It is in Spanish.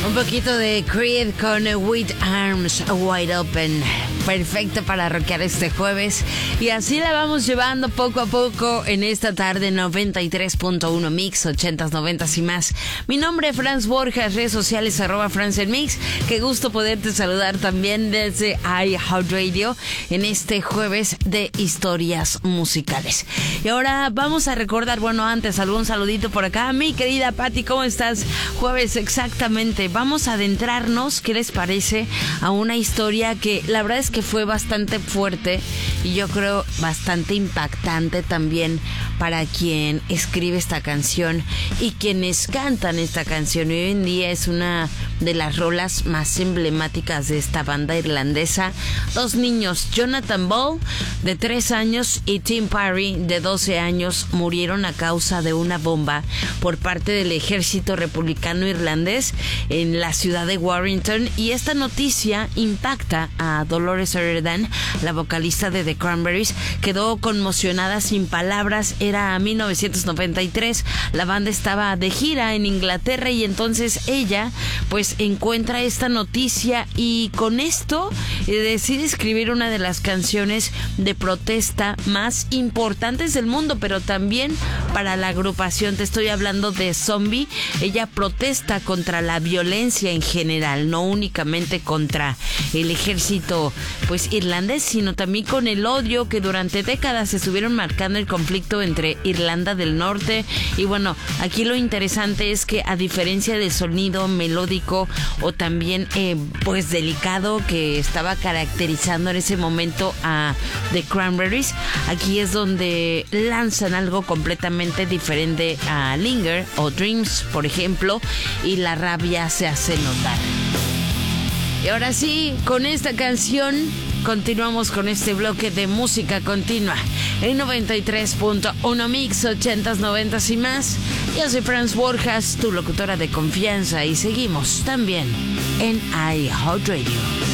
Un poquito de Creed con With Arms Wide Open. Perfecto para rockear este jueves. Y así la vamos llevando poco a poco en esta tarde. 93.1 Mix, 80s, 90s y más. Mi nombre es Franz Borjas, redes sociales @FranzMix. Qué gusto poderte saludar también desde iHeartRadio en este jueves de historias musicales. Y ahora vamos a recordar, bueno, antes algún saludito por acá. Mi querida Patti, ¿cómo estás? Jueves exactamente. Vamos a adentrarnos, ¿qué les parece? A una historia que la verdad es que fue bastante fuerte y yo creo bastante impactante también para quien escribe esta canción y quienes cantan esta canción. Hoy en día es una de las rolas más emblemáticas de esta banda irlandesa. Dos niños, Jonathan Ball de 3 años y Tim Parry de 12 años, murieron a causa de una bomba por parte del ejército republicano irlandés en la ciudad de Warrington, y esta noticia impacta a Dolores O'Riordan, la vocalista de The Cranberries. Quedó conmocionada, sin palabras. Era 1993, la banda estaba de gira en Inglaterra y entonces ella pues encuentra esta noticia y con esto decide escribir una de las canciones de protesta más importantes del mundo, pero también para la agrupación. Te estoy hablando de Zombie. Ella protesta contra la violencia en general, no únicamente contra el ejército pues irlandés, sino también con el odio que durante décadas se estuvieron marcando el conflicto entre Irlanda del Norte. Y bueno, aquí lo interesante es que a diferencia del sonido melódico o también pues delicado que estaba caracterizando en ese momento a The Cranberries, aquí es donde lanzan algo completamente diferente a Linger o Dreams, por ejemplo, y la rabia se hace notar. Y ahora sí, con esta canción continuamos con este bloque de música continua en 93.1 Mix, 80s, 90s y más. Yo soy Franz Borjas, tu locutora de confianza, y seguimos también en iHeartRadio.